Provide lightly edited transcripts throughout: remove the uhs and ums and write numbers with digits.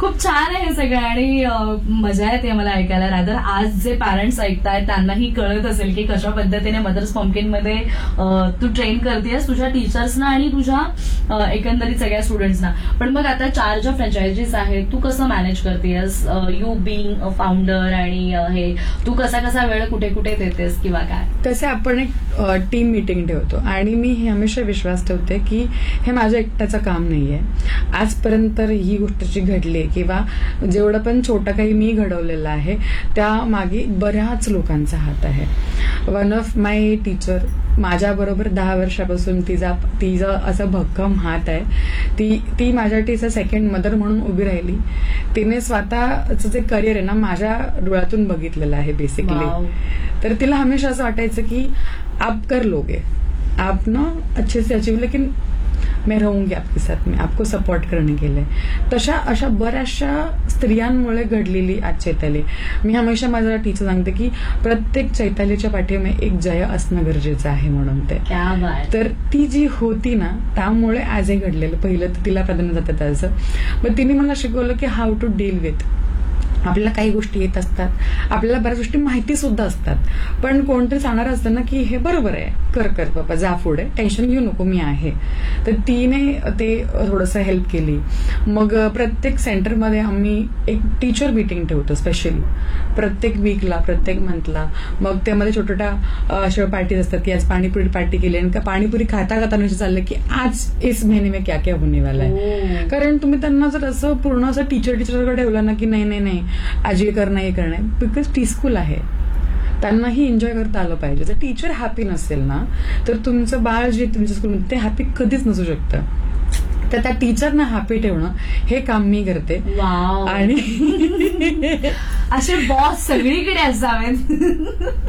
खूप छान आहे हे सगळं आणि मजा येते मला ऐकायला. रादर आज जे पॅरेंट्स ऐकतायत त्यांनाही कळत असेल की कशा पद्धतीने मदर्स पम्पकिनमध्ये तू ट्रेन करतेस तुझ्या टीचर्सना आणि तुझ्या एकंदरीत सगळ्या स्टुडंट्सना. पण मग आता 4 ज्या फ्रँचायझीज आहेत तू कसं मॅनेज करतेस, यू बिंग फाउंडर आणि हे तू कसा वेळ कुठे कुठे देतेस किंवा काय? तसे आपण एक टीम मीटिंग ठेवतो आणि मी हे हमेशा विश्वास ठेवते की हे माझ्या एकट्याचं काम नाहीये. आजपर्यंत ही गोष्ट जी घडली किंवा जेवढं पण छोटं काही मी घडवलेलं आहे त्या मागे बऱ्याच लोकांचा हात आहे. वन ऑफ माय टीचर माझ्याबरोबर 10 वर्षापासून तिचा असं भक्कम हात आहे. ती माझ्यासाठी सेकंड मदर म्हणून उभी राहिली. तिने स्वतःचं जे करिअर आहे ना माझ्या डोळ्यातून बघितलेलं आहे बेसिकली. तर तिला हमेशा असं वाटायचं की आप कर लोगे, आप ना अच्छे से अचीव, लेकिन मैं रहूंगी आपके साथ में, आपको सपोर्ट करने के लिए. तशा अशा बऱ्याचशा स्त्रियांमुळे घडलेली आज चैताली. मी हमेशा माझ्या टीचर सांगते की प्रत्येक चैतालीच्या पाठीमागे एक जय असणं गरजेचं आहे म्हणून ते. तर ती जी होती ना त्यामुळे आज हे घडलेलं. पहिलं तर तिला प्राधान्य जातं त्याचं. मग तिने मला शिकवलं की हाऊ टू डील विथ. आपल्याला काही गोष्टी येत असतात, आपल्याला बऱ्याच गोष्टी माहिती सुद्धा असतात, पण कोणतरी सांगणार असतं ना की हे बरोबर आहे, कर बाबा, जा पुढे, टेन्शन घेऊ नको, मी आहे. तर तिने ते थोडंसं हेल्प केली. मग प्रत्येक सेंटरमध्ये आम्ही एक टीचर मीटिंग ठेवतो स्पेशली प्रत्येक वीकला, प्रत्येक मंथला. मग त्यामध्ये छोट्या अशा पार्टीज असतात की आज पाणीपुरी पार्टी केली आणि पाणीपुरी खाता चाललं की आज इस महिने में क्या क्या होने वाला है. कारण तुम्ही त्यांना जर असं पूर्ण असं टीचरकडे ठेवलं ना की नाही आज हे करणं हे करणं, बिकॉज टी स्कूल आहे, त्यांनाही एन्जॉय करता आलं पाहिजे. जर टीचर हॅपी नसेल ना तर तुमचं बाळ जे तुमच्या स्कूलमध्ये ते हॅपी कधीच नसू शकतं. तर त्या टीचरना हॅपी ठेवणं हे काम मी करते. आणि असे बॉस सगळीकडे असावेत.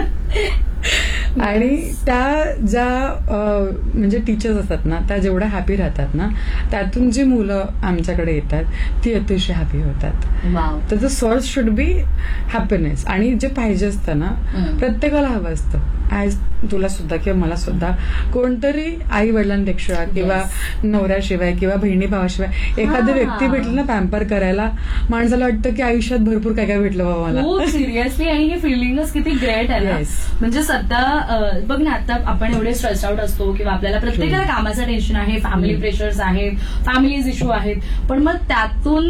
आणि त्या ज्या म्हणजे टीचर्स असतात ना त्या जेवढ्या हॅपी राहतात ना त्यातून जी मुलं आमच्याकडे येतात ती अतिशय हॅपी होतात. त्याचं सोर्स शुड बी हॅपीनेस. आणि जे पाहिजे असतं ना प्रत्येकाला हवं असतं. ऍज तुला सुद्धा किंवा मला सुद्धा कोणतरी आई वडिलांपेक्षा किंवा नवऱ्याशिवाय किंवा बहिणी भावाशिवाय एखादी व्यक्ती भेटली ना पॅम्पर करायला, माणसाला वाटतं की आयुष्यात भरपूर काय काय भेटलं बाबा मला. खूप सिरियसली. आणि ही फिलिंगच किती ग्रेट आहे ना. म्हणजे सध्या बघ ना आता आपण एवढे स्ट्रेस आउट असतो किंवा आपल्याला प्रत्येकाला कामाचं टेन्शन आहे, फॅमिली प्रेशर्स आहेत, फॅमिलीज इश्यू आहेत, पण मग त्यातून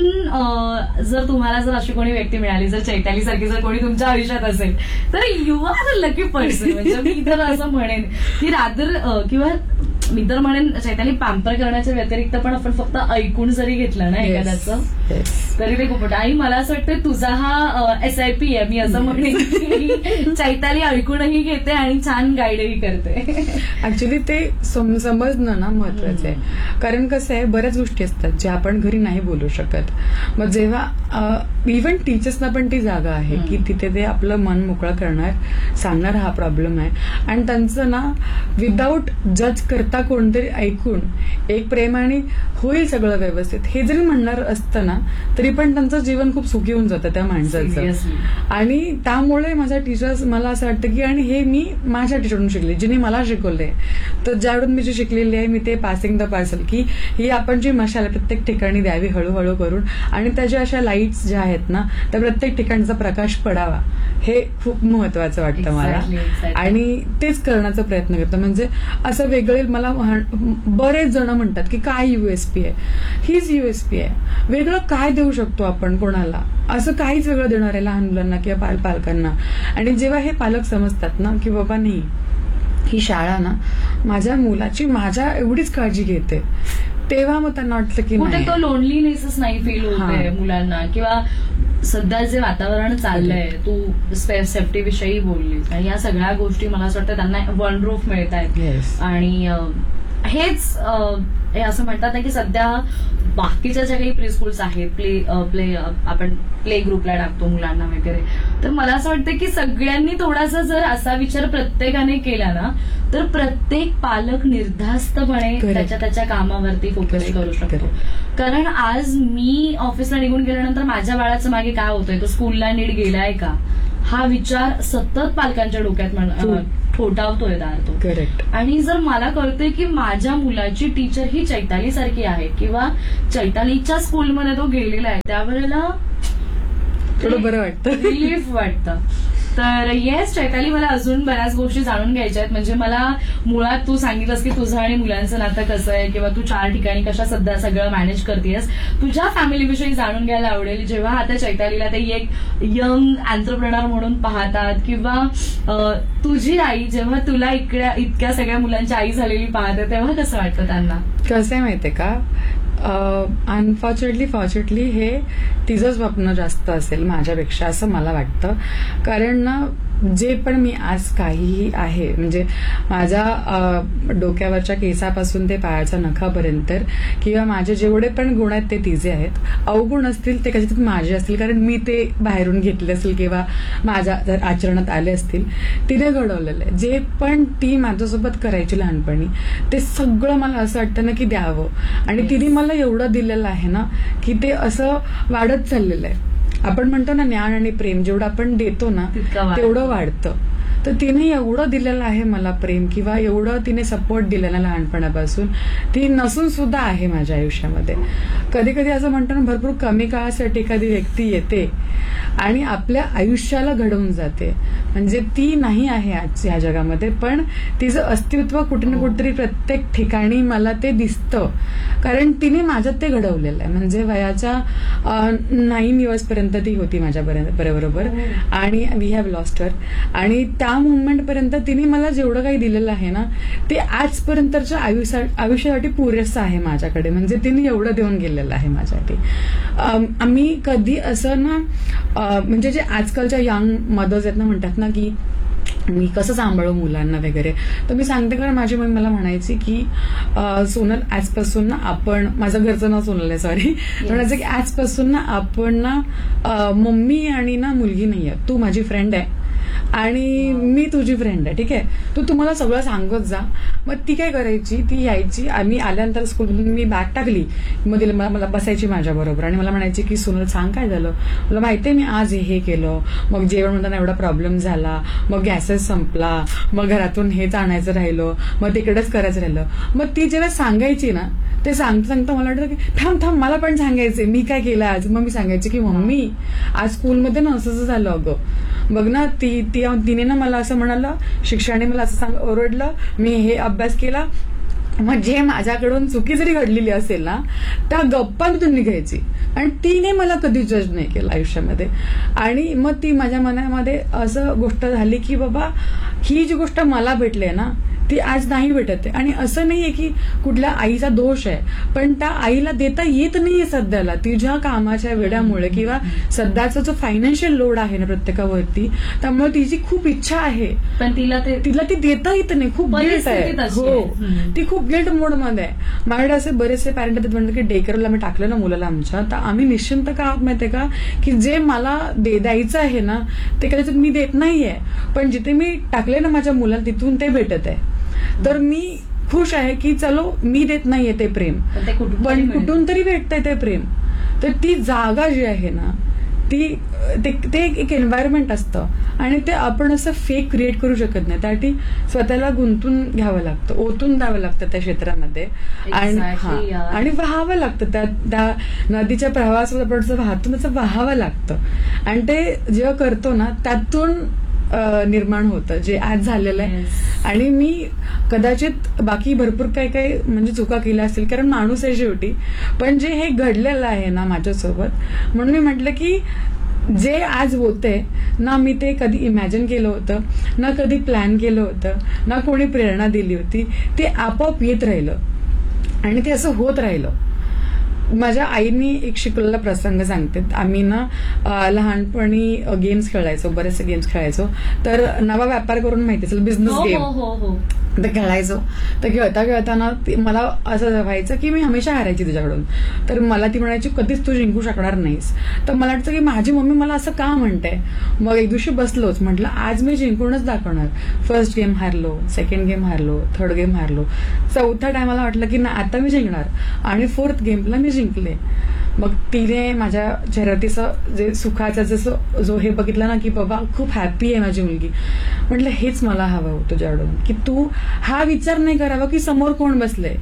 जर तुम्हाला जर अशी कोणी व्यक्ती मिळाली, जर चैताली सारखी जर कोणी तुमच्या आयुष्यात असेल तर you are a lucky person. म्हणजे मी तर असं म्हणेन की रादर किंवा मी तर म्हणेन चैताली पॅम्पर करण्याच्या व्यतिरिक्त पण आपण फक्त ऐकून जरी घेतलं ना एखाद्याचं तरी ते खूप. आणि मला असं वाटतं तुझा हा SIP आहे. मी असं म्हणेन की चैताली ऐकूनही घेते आणि छान गाईडही करते. ऍक्च्युली ते समजणं ना महत्वाचं आहे. कारण कसं आहे बऱ्याच गोष्टी असतात ज्या आपण घरी नाही बोलू शकत. मग जेव्हा इव्हन टीचर्सना पण ती जागा आहे की तिथे ते आपलं मन मोकळं करणार, सांगणार हा प्रॉब्लेम आहे आणि त्यांचं ना विदाऊट जज करता कोणतरी ऐकून एक प्रेमाने होईल सगळं व्यवस्थित हे जरी म्हणणार असतं ना तरी पण त्यांचं जीवन खूप सुखी होऊन जातं त्या माणसाचं. आणि त्यामुळे माझ्या टीचर्स मला असं वाटतं की आणि हे मी माझ्या टीचरकडून शिकले, जिने मला शिकवलंय. तर ज्यावेळून मी जे शिकलेली आहे मी ते पासिंग द पार्सल की ही आपण जी मशाल प्रत्येक ठिकाणी द्यावी हळूहळू करून आणि त्याच्या अशा लाईट्स ज्या आहेत ना त्या प्रत्येक ठिकाणचा प्रकाश पडावा हे खूप महत्वाचं वाटतं मला. आणि तेच करण्याचा प्रयत्न करतो. म्हणजे असं वेगळे मला बरेच जण म्हणतात की काय USP आहे, हीच USP आहे. वेगळं काय देऊ शकतो आपण कोणाला, असं काहीच वेगळं देणार आहे लहान मुलांना किंवा पालकांना. आणि जेव्हा हे पालक समजतात ना की बाबा नाही ही शाळा ना माझ्या मुलाची माझ्या एवढीच काळजी घेते, तेव्हा मग त्यांना वाटतं की कुठे तो लोनलीनेसच नाही फील होते मुलांना. किंवा सध्या जे वातावरण चाललंय, तू सेफ्टी विषयी बोललीस आणि या सगळ्या गोष्टी मला असं वाटतं त्यांना वन रूफ मिळत आहेत. आणि हेच हे असं म्हणतात ना की सध्या बाकीच्या ज्या काही प्री स्कूल्स आहेत, प्ले आपण प्ले ग्रुपला टाकतो मुलांना वगैरे, तर मला असं वाटतं की सगळ्यांनी थोडासा जर असा विचार प्रत्येकाने केला ना तर प्रत्येक पालक निर्धास्तपणे त्याच्या कामावरती फोकस करू शकतो. कारण आज मी ऑफिसला निघून गेल्यानंतर माझ्या बाळाचं मागे काय होतंय, तो स्कूलला नीट गेलाय का, हा विचार सतत पालकांच्या डोक्यात ठोठावतोय दार तो. करेक्ट. आणि जर मला कळतंय की माझ्या मुलाची टीचर ही चैताली सारखी आहे किंवा चैतालीच्या स्कूलमध्ये तो गेलेला आहे, त्यावेळेला थोडं बरं वाटतं, रिलीफ वाटतं. तर येस चैताली, मला अजून बऱ्याच गोष्टी जाणून घ्यायच्या आहेत. म्हणजे मला मुळात तू सांगितलंस की तुझं आणि मुलांचं नातं कसं आहे किंवा तू 4 ठिकाणी कशा सध्या सगळं मॅनेज करतेस. तुझ्या फॅमिलीविषयी जाणून घ्यायला आवडेल. जेव्हा आता चैतालीला ते एक यंग एंटरप्रेनर म्हणून पाहतात किंवा तुझी आई जेव्हा तुला इतक्या सगळ्या मुलांची आई झालेली पाहते, तेव्हा कसं वाटतं त्यांना? कसं आहे माहितीये का, फॉर्च्युनेटली हे तिचं स्वप्न जास्त असेल माझ्यापेक्षा असं मला वाटतं. कारण ना जे पण मी आज काहीही आहे, म्हणजे माझ्या डोक्यावरच्या केसापासून ते पायाच्या नखापर्यंत किंवा माझे जेवढे पण गुण आहेत ते तिचे आहेत. अवगुण असतील ते कदाचित माझे असतील, कारण मी ते बाहेरून घेतले असतील किंवा माझ्या जर आचरणात आले असतील. तिने घडवलेलं आहे. जे पण ती माझ्यासोबत करायची लहानपणी ते सगळं मला असं वाटतं ना की द्यावं. आणि तिने मला एवढं दिलेलं आहे ना की ते असं वाढत चाललेलं आहे. आपण म्हणतो ना ज्ञान आणि प्रेम जेवढं आपण देतो ना तेवढं वाढतं. तर तिने एवढं दिलेलं आहे मला प्रेम, किंवा एवढं तिने सपोर्ट दिलेला लहानपणापासून, ती नसून सुद्धा आहे माझ्या आयुष्यामध्ये. कधी कधी असं म्हणतो ना, भरपूर कमी काळासाठी एखादी व्यक्ती येते आणि आपल्या आयुष्याला घडवून जाते. म्हणजे ती नाही आहे आज या जगामध्ये, पण तिचं अस्तित्व कुठे ना कुठेतरी प्रत्येक ठिकाणी मला ते दिसतं. कारण तिने माझ्यात ते घडवलेलं आहे. म्हणजे वयाच्या 9 इयर्स पर्यंत ती होती माझ्या बरोबर, आणि वी हॅव लॉस्ट हर. आणि त्या मुवमेंट पर्यंत तिने मला जेवढं काही दिलेलं आहे ना ते आजपर्यंतच्या आयुष्यासाठी पुरेसं आहे माझ्याकडे. म्हणजे तिने एवढं देऊन गेलेलं आहे माझ्यासाठी. आम्ही कधी असं ना, म्हणजे जे आजकालच्या यंग मदर्स आहेत ना, म्हणतात ना की मी कसं सांभाळू मुलांना वगैरे, तर मी सांगते, कारण माझी मम्मी मला म्हणायची की सोनल आजपासून ना आपण, माझं घरचं नाव सोनल आहे सॉरी, म्हणायचं की आजपासून ना आपण ना मम्मी आणि ना मुलगी नाही आहे, तू माझी फ्रेंड आहे आणि मी तुझी फ्रेंड आहे, ठीक आहे, तू तुम्हाला सगळं सांगत जा. मग ती काय करायची, ती यायची, आम्ही आल्यानंतर स्कूलमधून मी बॅग टाकली, मग मला बसायची माझ्या बरोबर आणि मला म्हणायची की सोनल सांग काय झालं, मला माहितीये मी आज हे केलं, मग जेवण म्हणताना एवढा प्रॉब्लेम झाला, मग गॅसेस संपला, मग घरातून हेच आणायचं राहिलं, मग तिकडेच करायचं राहिलं. मग ती जेव्हा सांगायची ना, ते सांगता सांगता मला वाटतं की थांब मला पण सांगायचंय मी काय केलं आज. मग मी सांगायची की मम्मी आज स्कूलमध्ये ना असं झालं अगं, बघ ना तिने ना मला असं म्हणालं, शिक्षकाने मला असं ओरडलं, मी हे अभ्यास केला. मग जे माझ्याकडून चुकी जरी घडलेली असेल ना, त्या गप्पांतून निघायची आणि तिने मला कधी जज नाही केलं आयुष्यामध्ये. आणि मग ती माझ्या मनामध्ये असं गोष्ट झाली की बाबा ही जी गोष्ट मला भेटली ना ती आज नाही भेटत आहे. आणि असं नाहीये की कुठल्या आईचा दोष आहे, पण त्या आईला देता येत नाहीये सध्याला तिच्या कामाच्या वेळामुळे किंवा सध्याचा जो फायनान्शियल लोड आहे ना प्रत्येकावरती, त्यामुळे तिची खूप इच्छा आहे पण तिला ती देता येत नाही. खूप गिल्ट आहे. हो, ती खूप गिल्ट मोड मध्ये आहे. माझ्याकडे असे बरेचसे पॅरेंट आहेत म्हणतात की डे केअरला मी टाकलं ना मुलाला आमच्या, तर आम्ही निश्चिंत का आहोत माहितीये का, की जे मला द्यायचं आहे ना ते कदाचित मी देत नाहीये, पण जिथे मी टाकले ना माझ्या मुलाला तिथून ते भेटत आहे. तर मी खुश आहे की चलो मी देत नाहीये ते प्रेम, पण कुठून तरी भेटतंय ते प्रेम. तर ती जागा जी आहे ना ते एक एन्व्हायरमेंट असतं आणि ते आपण असं फेक क्रिएट करू शकत नाही. त्यासाठी स्वतःला गुंतून घ्यावं लागतं, ओतून द्यावं लागतं त्या क्षेत्रामध्ये आणि वाहावं लागतं. त्या नदीच्या प्रवाहासोबत आपण वाहतो त्याचं वाहावं लागतं. आणि ते जेव्हा करतो ना त्यातून निर्माण होतं जे आज झालेलं आहे. आणि मी कदाचित बाकी भरपूर काही म्हणजे चुका केल्या असतील, कारण माणूस आहे शेवटी, पण जे हे घडलेलं आहे ना माझ्यासोबत, म्हणून मी म्हटलं की जे आज होतंय ना, मी ते कधी इमॅजिन केलं होतं ना, कधी प्लॅन केलं होतं ना, कोणी प्रेरणा दिली होती, ते आपोआप येत राहिलं आणि ते असं होत राहिलं. माझ्या आईनी एक शिकवलेला प्रसंग सांगते. आम्ही ना लहानपणी गेम्स खेळायचो, बरेचसे गेम्स खेळायचो. तर नवा व्यापार करून माहिती असेल बिझनेस गेम, ते खेळायचो. तर खेळता खेळताना मला असं व्हायचं की मी हमेशा हारायची तुझ्याकडून. तर मला ती म्हणायची कधीच तू जिंकू शकणार नाहीस. तर मला वाटतं की माझी मम्मी मला असं का म्हणते. मग एक दिवशी बसलोच, म्हटलं आज मी जिंकूनच दाखवणार. फर्स्ट गेम हारलो, सेकंड गेम हारलो, थर्ड गेम हारलो, चौथ्या टायमाला वाटलं की ना आता मी जिंकणार आणि फोर्थ गेमला मी जिंकले. मग तिने माझ्या चेहऱ्यातीचं जे सुखाचं जसं जो हे बघितलं ना की बाबा खूप हॅपी आहे माझी मुलगी, म्हटलं हेच मला हवं होतं तुझ्याकडून, की तू हा विचार नाही करावा की समोर कोण बसलंय,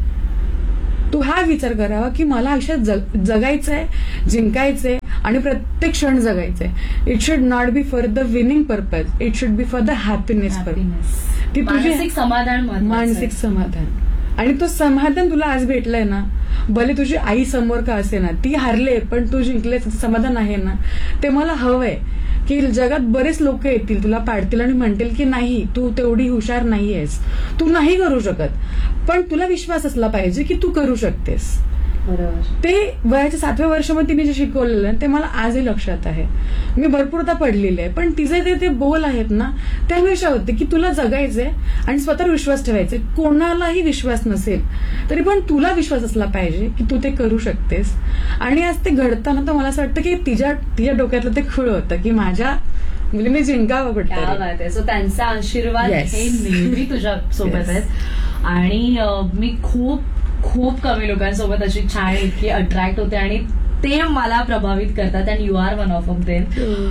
तू हा विचार करावा की मला आयुष्यात जगायचंय, जिंकायचंय आणि प्रत्येक क्षण जगायचंय. It should not be for the winning purpose, it should be for the happiness purpose. ती तुझी मानसिक समाधान महत्त्वाचं आहे. मानसिक समाधान, आणि तो समाधान तुला आज भेटलंय ना, भले तुझी आई समोर का असे ना, ती हारले पण तू जिंकले, समाधान आहे ना, ते मला हवंय. की जगात बरेच लोक येतील तुला पाडतील आणि म्हणतील की नाही तू तेवढी हुशार नाहीयेस, तू नाही करू शकत, पण तुला विश्वास असला पाहिजे की तू करू शकतेस. बरोबर. ते वयाच्या 7व्या वर्षामध्ये तिने जे शिकवलेलं ते मला आजही लक्षात आहे. मी भरपूरदा पडलेले आहे, पण तिचे ते बोल आहेत ना ते हमेशा होते की तुला जगायचंय आणि स्वतःवर विश्वास ठेवायचे. कोणालाही विश्वास नसेल तरी पण तुला विश्वास असला पाहिजे की तू ते करू शकतेस. आणि आज ते घडताना तर मला असं वाटतं की तिच्या डोक्यातलं ते खुळ होतं की माझ्या मुलीने जिंकावं कुठे. सो त्यांचा आशीर्वाद Yes. हे नेहमी तुझ्या सोबत Yes. आहेत. आणि मी खूप खूप कमी लोकांसोबत अशी छान इतकी अट्रॅक्ट होते आणि ते मला प्रभावित करतात, and you R one of them.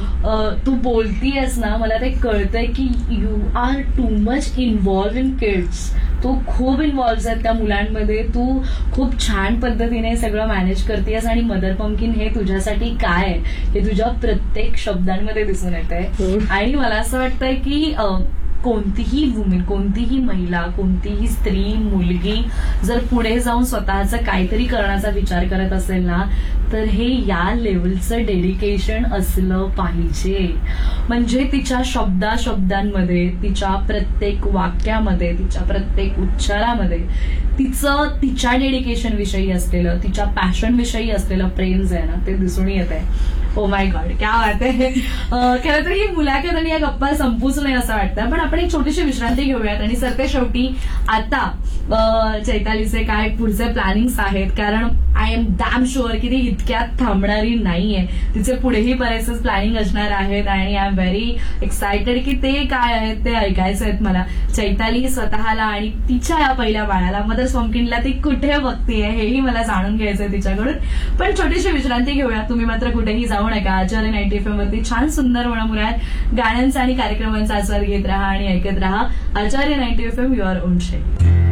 तू बोलतीयस ना, मला ते कळतंय की you R too much involve in kids. तू खूप इन्व्हॉल्व आहेत त्या मुलांमध्ये, तू खूप छान पद्धतीने सगळं मॅनेज करतेस. आणि मदर पंपकिन हे तुझ्यासाठी काय आहे हे तुझ्या प्रत्येक शब्दांमध्ये दिसून येत आहे. आणि मला असं वाटतंय की कोणतीही वुमेन, कोणतीही महिला, कोणतीही स्त्री, मुलगी जर पुढे जाऊन स्वतःचं काहीतरी करण्याचा विचार करत असेल ना, तर हे या लेवलचं डेडिकेशन असलं पाहिजे. म्हणजे तिच्या शब्दांमध्ये, तिच्या प्रत्येक वाक्यामध्ये, तिच्या प्रत्येक उच्चारामध्ये तिच्या डेडिकेशन विषयी असलेलं, तिच्या पॅशन विषयी असलेलं प्रेम जे आहे ना ते दिसून येत आहे. ओ माय गॉड, क्या बात आहे. खरं तर ही मुलाखत आणि या गप्पा संपूच नाही असं वाटतं, पण आपण एक छोटीशी विश्रांती घेऊयात. आणि सरते शेवटी आता चैतालीचे काय पुढचे प्लॅनिंग्स आहेत, कारण आय एम डॅम शुअर की ती इतक्यात थांबणारी नाहीये. तिचे पुढेही बरेचसे प्लॅनिंग असणार आहेत आणि आय एम व्हेरी एक्सायटेड की ते काय आहेत ते ऐकायचं आहेत मला. चैताली स्वतःला आणि तिच्या या पहिल्या बाळाला, मदर पंपकिनला ती कुठे बघतीये हेही मला जाणून घ्यायचंय तिच्याकडून. पण छोटीशी विश्रांती घेऊया. तुम्ही मात्र कुठेही जाऊ नका. आचार्य 90 FM वरती छान सुंदर मुळामुळात गाण्यांचा आणि कार्यक्रमांचा आस्वाद घेत राहा आणि ऐकत राहा. आचार्य 90 FM, युअर ओन शे.